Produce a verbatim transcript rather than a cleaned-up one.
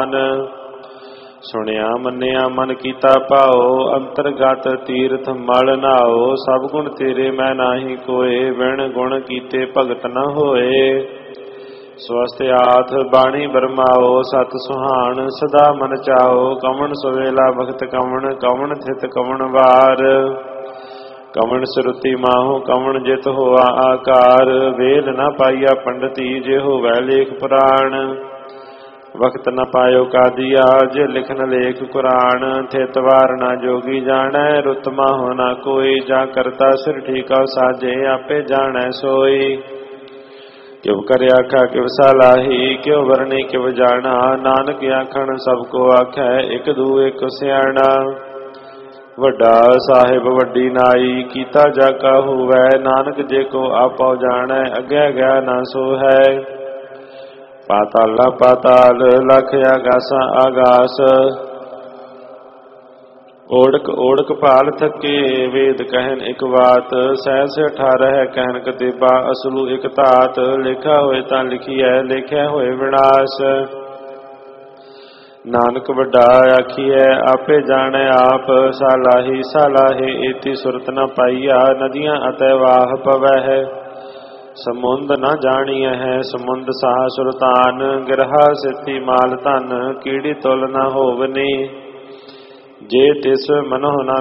ਸੁਣਿਆ ਮੰਨਿਆ ਮਨ ਕੀਤਾ ਭਾਓ, ਅੰਤਰਗਤ ਤੀਰਥ ਮਲ ਨਾਓ। ਸਭ ਗੁਣ ਤੇਰੇ ਮੈਂ ਨਾਹੀ ਕੋਏ, ਵਿਣ ਗੁਣ ਕੀਤੇ ਭਗਤ ਨ ਹੋਏ। ਸਵਸਤ ਆਥ ਬਾਣੀ ਬਰਮਾਓ, ਸਤ ਸੁਹਾਣ ਸਦਾ ਮਨ ਚਾਓ। ਕਵਣ ਸਵੇਲਾ ਵਖਤ ਕਵਣ, ਕਵਣ ਥਿਤ ਕਵਣ ਵਾਰ। ਕਵਣ ਸੁਰਤੀ ਮਾਹੋ, ਕਵਣ ਜਿਤ ਹੋਆ ਆਕਾਰ। ਵੇਲ ਨ ਪਾਈਆ ਪੰਡਤੀ, ਜੇ ਹੋਵੈ ਲੇਖ ਪੁਰਾਣ। ਵਕਤ ਨ ਪਾਇਓ ਕਾਦੀਆ, ਜੇ ਲਿਖਨ ਲੇਖ ਕੁਰਾਨ। ਥਿਤ ਵਾਰ ਨਾ ਜੋਗੀ ਜਾਣੈ, ਰੁਤ ਮਾਹੋ ਨਾ ਕੋਈ। ਜਾ ਕਰਤਾ ਸਿਰ ਠੀਕਾ ਸਾਜੇ, ਆਪੇ ਜਾਣੈ ਸੋਈ। ਕਿਉ ਕਰ ਆਖਾ ਕਿਵ ਸਲਾਹੀ, ਕਿਉ ਵਰਣੀ ਕਿਵ ਜਾਣਾ। ਨਾਨਕ ਆਖਣ ਸਭ ਕੋ ਆਖੈ, ਇਕ ਦੂ ਇਕ ਸਿਆਣਾ। ਵੱਡਾ ਸਾਹਿਬ ਵੱਡੀ ਨਾਈ, ਕੀਤਾ ਜਾਕਾ ਹੋਵੈ। ਨਾਨਕ ਜੇ ਕੋ ਆਪੋ ਜਾਣੈ, ਅੱਗੇ ਗਿਆ ਨਾ ਸੋ ਹੈ। ਪਾਤਾਲਾ ਪਾਤਾਲ, ਲਖ ਆਗਾਸਾ ਆਗਾਸ। ਓੜਕ ਓੜਕ ਭਾਲ ਥਕੇ, ਵੇਦ ਕਹਿਨ ਇਕ ਬਾਤ। ਸਹਿਸ ਅਠਾਰਹ ਕਹਿਨ ਕਤੇਬਾ, ਅਸਲੂ ਇਕ ਧਾਤ। ਲਿਖਾ ਹੋਏ ਤਾਂ ਲਿਖੀਐ, ਲਿਖਿਆ ਹੋਏ ਵਿਨਾਸ਼। ਨਾਨਕ ਵੱਡਾ ਆਖੀਐ, ਆਪੇ ਜਾਣੈ ਆਪ। ਸਾਲਾਹੀ ਸਾਲਾਹੇ, ਏਤੀ ਸੁਰਤ ਨ ਪਾਈਆ। ਨਦੀਆਂ ਅਤੇ ਵਾਹ ਪਵਹਿ, ਸਮੁੰਦ ਨ ਜਾਣੀਐ ਹੈ। ਸਮੁੰਦ ਸਾਹ ਸੁਲਤਾਨ, ਗਿਰਹਾ ਸਿੱਤੀ ਮਾਲ ਧਨ। ਕੀੜੀ ਤੁਲ ਨ ਹੋਵਨੀ, ਜੇ ਤਿਸ ਮਨਹੁ ਨ